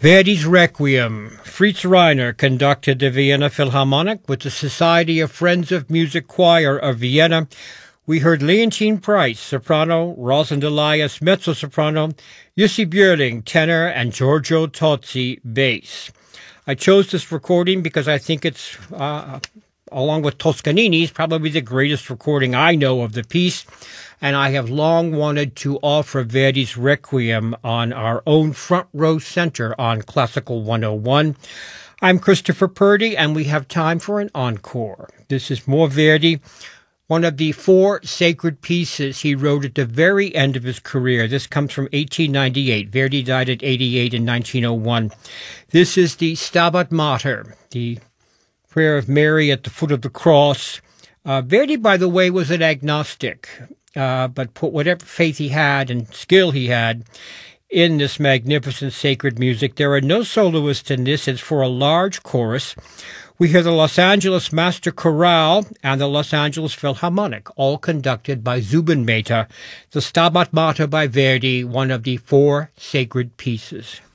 Verdi's Requiem. Fritz Reiner conducted the Vienna Philharmonic with the Society of Friends of Music Choir of Vienna. We heard Leontine Price, soprano, Rosalind Elias, mezzo-soprano, Jussi Björling, tenor, and Giorgio Tozzi, bass. I chose this recording because I think it's, along with Toscanini's, probably the greatest recording I know of the piece, and I have long wanted to offer Verdi's Requiem on our own front row center on Classical 101. I'm Christopher Purdy, and we have time for an encore. This is more Verdi, one of the four sacred pieces he wrote at the very end of his career. This comes from 1898. Verdi died at 88 in 1901. This is the Stabat Mater, the prayer of Mary at the foot of the cross. Verdi, by the way, was an agnostic, but put whatever faith he had and skill he had in this magnificent sacred music. There are no soloists in this. It's for a large chorus. We hear the Los Angeles Master Chorale and the Los Angeles Philharmonic, all conducted by Zubin Mehta. The Stabat Mater by Verdi, one of the four sacred pieces.